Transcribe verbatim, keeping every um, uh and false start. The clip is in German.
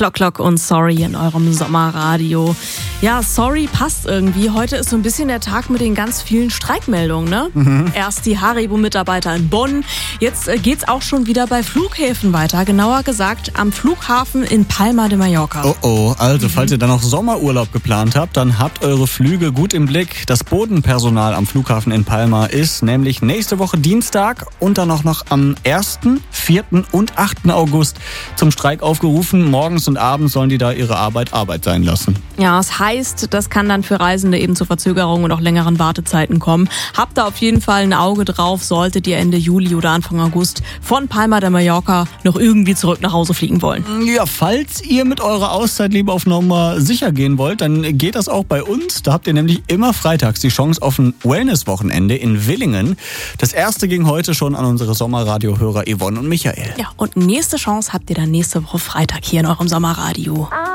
Clock Clock und Sorry in eurem Sommerradio. Ja, Sorry passt irgendwie. Heute ist so ein bisschen der Tag mit den ganz vielen Streikmeldungen, ne? Mhm. Erst die Haribo-Mitarbeiter in Bonn. Jetzt äh, geht's auch schon wieder bei Flughäfen weiter. Genauer gesagt am Flughafen in Palma de Mallorca. Oh oh, also mhm. falls ihr dann noch Sommerurlaub geplant habt, dann habt eure Flüge gut im Blick. Das Bodenpersonal am Flughafen in Palma ist nämlich nächste Woche Dienstag und dann auch noch am ersten, vierten und achten August zum Streik aufgerufen. Morgens und abends sollen die da ihre Arbeit Arbeit sein lassen. Ja, das heißt, das kann dann für Reisende eben zu Verzögerungen und auch längeren Wartezeiten kommen. Habt da auf jeden Fall ein Auge drauf, solltet ihr Ende Juli oder Anfang August von Palma de Mallorca noch irgendwie zurück nach Hause fliegen wollen. Ja, falls ihr mit eurer Auszeit lieber auf Nummer sicher gehen wollt, dann geht das auch bei uns. Da habt ihr nämlich immer freitags die Chance auf ein Wellness-Wochenende in Willingen. Das erste ging heute schon an unsere Sommerradio-Hörer Yvonne und Michael. Ja, und nächste Chance habt ihr dann nächste Woche Freitag hier in eurem Sommerradio.